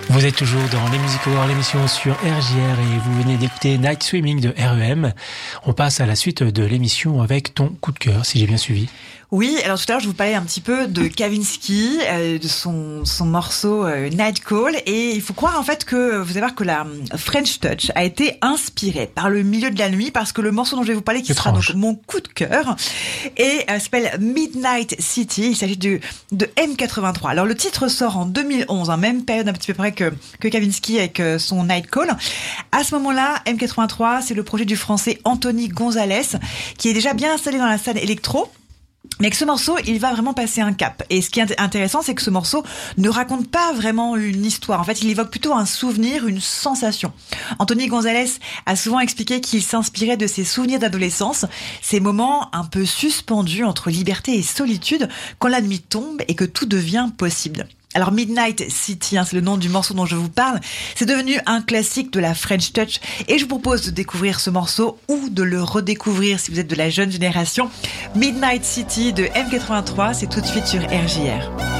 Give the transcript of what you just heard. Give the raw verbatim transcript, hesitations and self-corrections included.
Vous êtes toujours dans les Music Awards, l'émission sur R J R et vous venez d'écouter Night Swimming de R E M. On passe à la suite de l'émission avec ton coup de cœur, si j'ai bien suivi. Oui, alors tout à l'heure je vous parlais un petit peu de Kavinsky, euh, de son son morceau euh, Night Call, et il faut croire en fait que vous allez voir que la French Touch a été inspirée par le milieu de la nuit, parce que le morceau dont je vais vous parler, qui Étrange. sera donc mon coup de cœur, et euh, s'appelle Midnight City. Il s'agit de de M quatre-vingt-trois. Alors le titre sort en deux mille onze, hein, même période un petit peu près que que Kavinsky avec euh, son Night Call. À ce moment-là, M quatre-vingt-trois, c'est le projet du Français Anthony Gonzalez, qui est déjà bien installé dans la scène électro. Mais avec ce morceau, il va vraiment passer un cap. Et ce qui est intéressant, c'est que ce morceau ne raconte pas vraiment une histoire. En fait, il évoque plutôt un souvenir, une sensation. Anthony Gonzalez a souvent expliqué qu'il s'inspirait de ses souvenirs d'adolescence, ces moments un peu suspendus entre liberté et solitude, quand la nuit tombe et que tout devient possible. Alors Midnight City, hein, c'est le nom du morceau dont je vous parle. C'est devenu un classique de la French Touch et je vous propose de découvrir ce morceau ou de le redécouvrir si vous êtes de la jeune génération. Midnight City de M quatre-vingt-trois, c'est tout de suite sur R J R.